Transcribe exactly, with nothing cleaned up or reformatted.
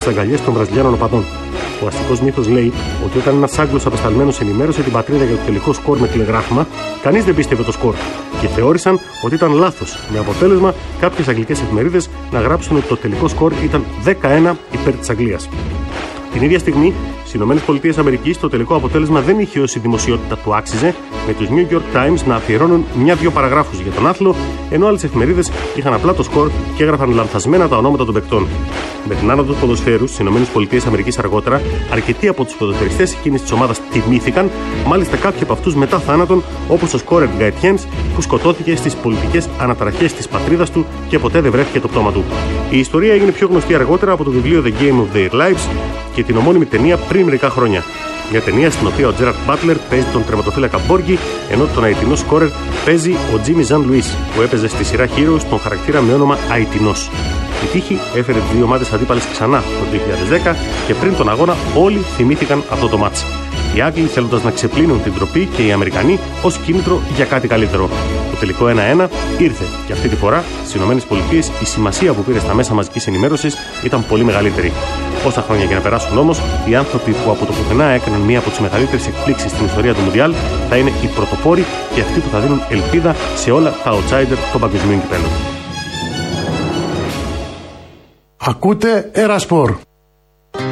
αγκαλιές των Βραζιλιάνων οπαδών. Ο αστικός μύθος λέει ότι όταν ένας Άγγλος απεσταλμένος ενημέρωσε την πατρίδα για το τελικό σκορ με τηλεγράφημα, κανείς δεν πίστευε το σκορ και θεώρησαν ότι ήταν λάθος, με αποτέλεσμα κάποιες αγγλικές εφημερίδες να γράψουν ότι το τελικό σκορ ήταν δέκα ένα υπέρ της Αγγλίας. Την ίδια στιγμή, στις ΗΠΑ το τελικό αποτέλεσμα δεν είχε όση δημοσιότητα του άξιζε, με τους New York Times να αφιερώνουν μια-δυο παραγράφους για τον άθλο, ενώ άλλες εφημερίδες είχαν απλά το σκορ και έγραφαν λανθασμένα τα ονόματα των παικτών. Με την άνοδο του ποδοσφαίρου στις ΗΠΑ αργότερα, αρκετοί από τους ποδοσφαιριστές εκείνης της ομάδας τιμήθηκαν, μάλιστα κάποιοι από αυτούς μετά θάνατον, όπως ο σκόρερ Γκαετιένς, που σκοτώθηκε στις πολιτικές αναταραχές της πατρίδας του και ποτέ δεν βρέθηκε το πτώμα του. Η ιστορία έγινε πιο γνωστή αργότερα από το βιβλίο The Game of Their Lives και την ομώνυμη ταινία πριν μερικά χρόνια. Μια ταινία στην οποία ο Τζέραρτ Μπάτλερ παίζει τον τερματοφύλακα Μπόργκι, ενώ τον Αιτινό σκόρερ παίζει ο Τζίμι Ζαν Λουίς, που έπαιζε στη σειρά Heroes τον χαρακτήρα με όνομα Αιτινός. Η τύχη έφερε τις δύο ομάδες αντίπαλες ξανά το δύο χιλιάδες δέκα και πριν τον αγώνα όλοι θυμήθηκαν αυτό το μάτς. Οι Άγγλοι θέλοντας να ξεπλύνουν την τροπή και οι Αμερικανοί ως κίνητρο για κάτι καλύτερο. Το τελικό ένα ένα ήρθε και αυτή τη φορά στις ΗΠΑ η σημασία που πήρε στα μέσα μαζικής ενημέρωσης ήταν πολύ μεγαλύτερη. Όσα χρόνια και να περάσουν όμως, οι άνθρωποι που από το πουθενά έκαναν μία από τις μεγαλύτερες εκπλήξεις στην ιστορία του Μουντιάλ θα είναι οι πρωτοπόροι και αυτοί που θα δίνουν ελπίδα σε όλα τα outsider των παγκοσμίων κυπέλλων. Ακούτε Era Sport.